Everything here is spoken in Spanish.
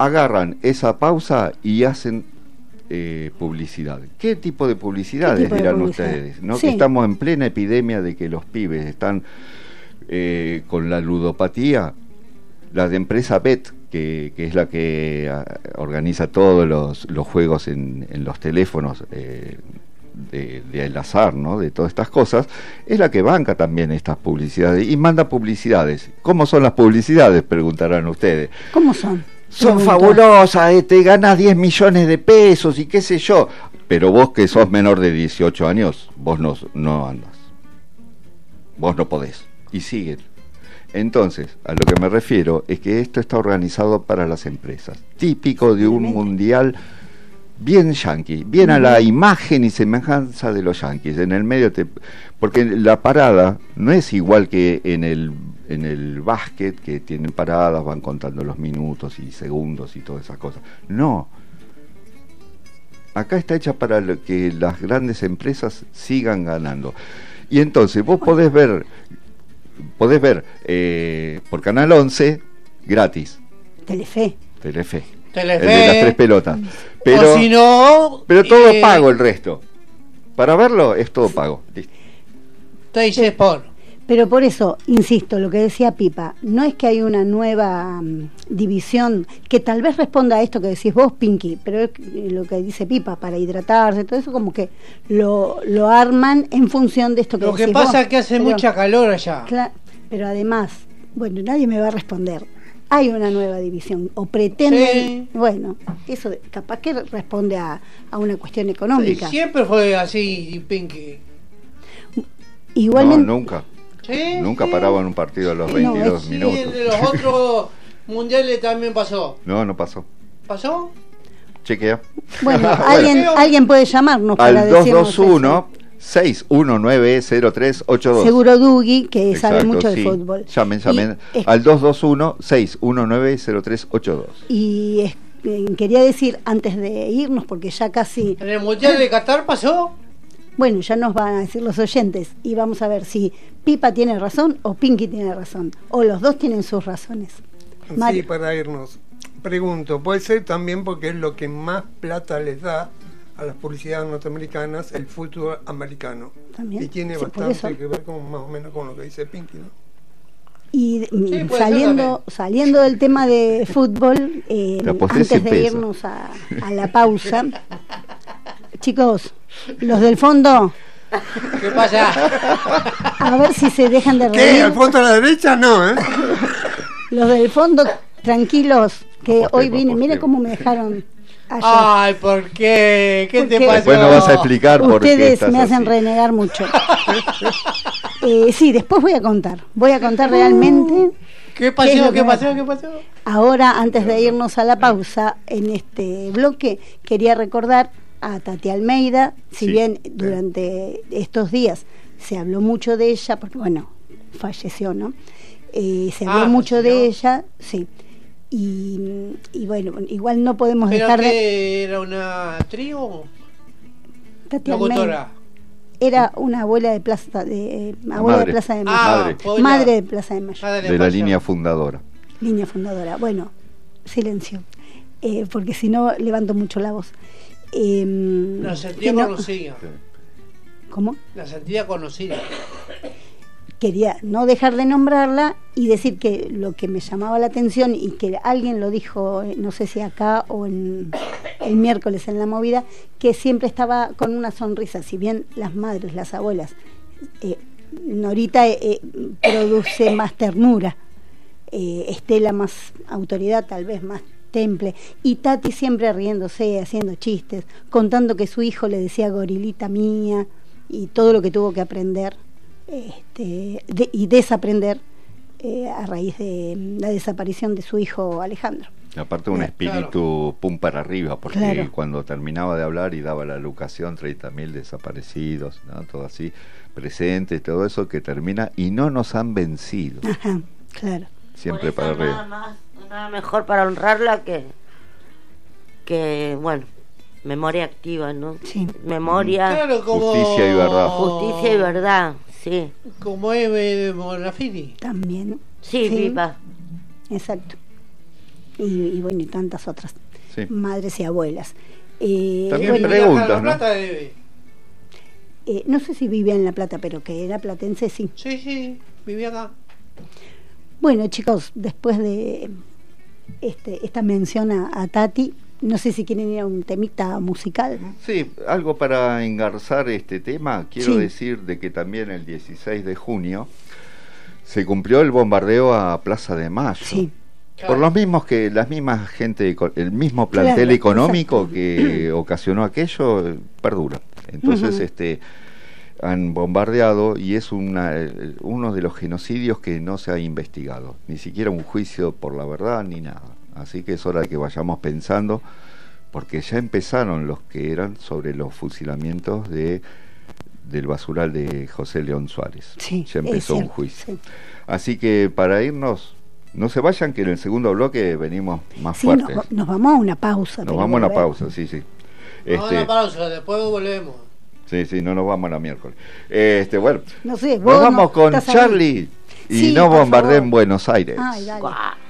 agarran esa pausa y hacen publicidad. ¿Qué tipo de publicidades dirán ustedes? ¿No? Sí. Que estamos en plena epidemia de que los pibes están con la ludopatía. La de empresa Bet, que es la que organiza todos los juegos en los teléfonos del azar, ¿no? De todas estas cosas, es la que banca también estas publicidades y manda publicidades. ¿Cómo son las publicidades? Preguntarán ustedes. ¿Cómo son? Son fabulosas, te ganas 10 millones de pesos y qué sé yo. Pero vos que sos menor de 18 años, vos no andas. Vos no podés. Y siguen. Entonces, a lo que me refiero es que esto está organizado para las empresas. Típico de un mundial bien yanqui, bien a la imagen y semejanza de los yanquis. En el medio porque la parada no es igual que en el básquet, que tienen paradas, van contando los minutos y segundos y todas esas cosas. No. Acá está hecha para que las grandes empresas sigan ganando. Y entonces vos podés ver por Canal 11 gratis. Telefe. El de las 3 pelotas. Pero, o si no, pero todo pago el resto. Para verlo es todo pago. Listo. Te dices por. Pero por eso, insisto, lo que decía Pipa, no es que hay una nueva división que tal vez responda a esto que decís vos, Pinky, pero es lo que dice Pipa, para hidratarse, todo eso como que lo arman en función de esto que decís vos. Lo que pasa es que hace mucha calor allá. Pero además, bueno, nadie me va a responder. Hay una nueva división, o pretenden, sí. Bueno, eso capaz que responde a una cuestión económica. Sí, siempre fue así, Pinky. Igualmente. No, nunca. ¿Sí? Nunca paraban un partido a los 22 minutos. Sí, de los otros mundiales también pasó. No pasó. ¿Pasó? Chequea. Bueno, alguien puede llamarnos para decirnos 221-619-0382. Seguro Dugui, que sabe mucho de fútbol. Llamen al 221-619-0382. Y quería decir, antes de irnos, porque ya casi... ¿En el Mundial de Qatar pasó? Bueno, ya nos van a decir los oyentes y vamos a ver si Pipa tiene razón o Pinky tiene razón, o los dos tienen sus razones. Sí, para irnos. Pregunto, puede ser también porque es lo que más plata les da a las publicidades norteamericanas, el fútbol americano. ¿También? Y tiene bastante que ver con más o menos con lo que dice Pinky, ¿no? Y saliendo del tema de fútbol, antes de irnos a la pausa, chicos, los del fondo, ¿qué pasa? A ver si se dejan de reír. ¿Qué? ¿Al fondo a la derecha? No, ¿eh? Los del fondo, tranquilos, que hoy vine. Mire cómo me dejaron ayer. Ay, ¿por qué? ¿Qué te pasó? Bueno, vas a explicar por qué ustedes estás me hacen así. renegar mucho. Sí, después voy a contar realmente. ¿Qué pasó? ¿Qué pasó? Ahora, antes de irnos a la pausa, en este bloque, quería recordar a Tati Almeida, si bien durante estos días se habló mucho de ella, porque bueno, falleció, ¿no? Se habló mucho de ella, sí. Y bueno, igual no podemos dejar de... ¿Pero era una trío? Tati Almeida era una abuela de Plaza de Plaza de Mayo. Madre de Plaza de Mayo. De la línea fundadora. Línea fundadora. Bueno, silencio, porque si no levanto mucho la voz. La sentía conocida. ¿Cómo? La sentía conocida. Quería no dejar de nombrarla y decir que lo que me llamaba la atención y que alguien lo dijo, no sé si acá o el miércoles en la movida, que siempre estaba con una sonrisa, si bien las madres, las abuelas, Norita produce más ternura, Estela más autoridad, tal vez más temple, y Tati siempre riéndose, haciendo chistes, contando que su hijo le decía gorilita mía y todo lo que tuvo que aprender y desaprender a raíz de la desaparición de su hijo Alejandro. Aparte un espíritu pum para arriba, porque cuando terminaba de hablar y daba la locación, 30.000 desaparecidos, ¿no? Todo así, presentes, todo eso que termina y no nos han vencido. Ajá, claro. Siempre para arriba. Nada mejor para honrarla que bueno, memoria activa, ¿no? Sí. Memoria, claro, como... justicia y verdad. Justicia y verdad, sí. Como Eve Monafini. También. Sí, Pipa. Exacto. y bueno, y tantas otras Sí. madres y abuelas. También bueno, preguntas, La ¿no? Plata debe. no sé si vivía en La Plata, pero que era platense, sí. Sí, vivía acá. Bueno, chicos, después de esta mención a Tati, no sé si quieren ir a un temita musical. Sí, algo para engarzar este tema. Quiero Sí. decir de que también el 16 de junio se cumplió el bombardeo a Plaza de Mayo. Sí. Por los mismos que las mismas gente, el mismo plantel Claro, económico exacto. que ocasionó aquello, perdura. Entonces, Ujú. han bombardeado y es uno de los genocidios que no se ha investigado, ni siquiera un juicio por la verdad ni nada. Así que es hora de que vayamos pensando, porque ya empezaron los que eran sobre los fusilamientos del basural de José León Suárez. Sí, Ya es empezó un cierto, juicio. sí. Así que para irnos, no se vayan, que en el segundo bloque venimos más Sí, fuertes. nos vamos a una pausa. Nos pero vamos a una volvemos. pausa, sí, sí. Vamos a una pausa, después volvemos. Sí, no nos vamos a la miércoles. Bueno, No sé, nos vos vamos no con estás ahí. Charlie y Sí, no por bombardeen favor. Buenos Aires. Ay, dale. Guau.